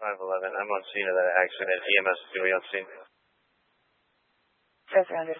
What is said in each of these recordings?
511. I'm on scene of that accident. EMS is going to be on scene. Surrounded.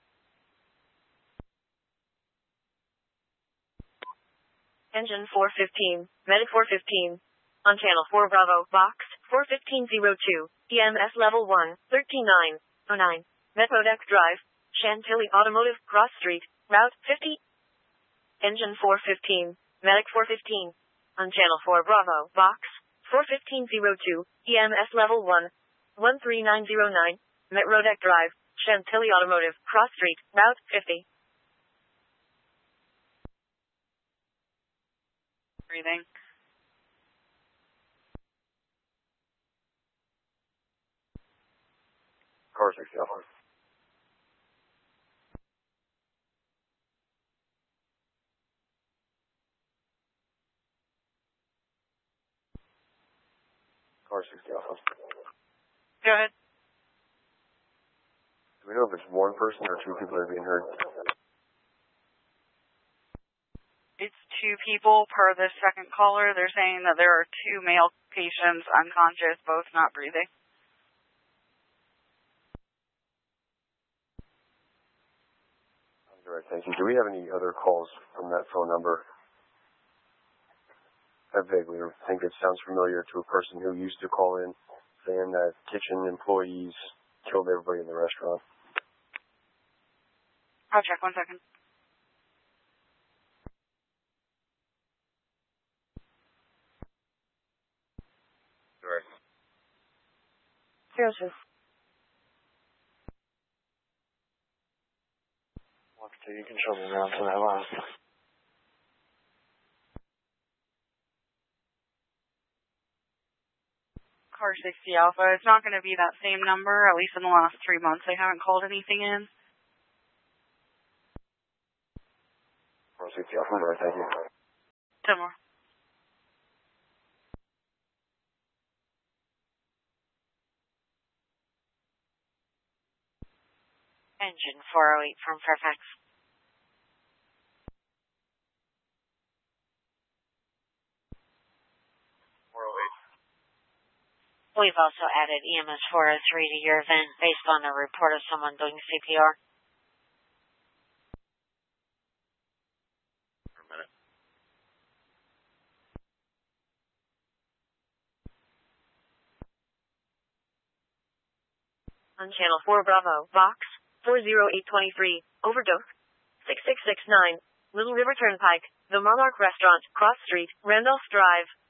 Engine 415, Medic 415. On channel 4 Bravo, box 41502, EMS level 1, 13909. Metrodeck Drive, Chantilly Automotive, Cross Street, Route 50. Engine 415, Medic 415. On channel 4 Bravo, box 41502, EMS level 1, 13909. Metrodeck Drive, Chantilly Automotive, Cross Street, Route 50. Breathing. Car 6 Alpha. Car 6 Alpha. Go ahead. Do we know if it's one person or two people that are being hurt? It's two people per the second caller. They're saying that there are two male patients unconscious, both not breathing. All right, thank you. Do we have any other calls from that phone number? I vaguely think it sounds familiar to a person who used to call in saying that kitchen employees killed everybody in the restaurant. I'll check 1 second. Right. Joseph. You can show me around to that line. Car 60 Alpha. It's not going to be that same number, at least in the last 3 months. They haven't called anything in. Car 60 Alpha, right, thank you. 10 more. Engine 408 from Fairfax. We've also added EMS 403 to your event based on a report of someone doing CPR. For a minute. On channel 4 Bravo, box 40823, overdose 6669, Little River Turnpike, The Monarch Restaurant, Cross Street, Randolph Drive.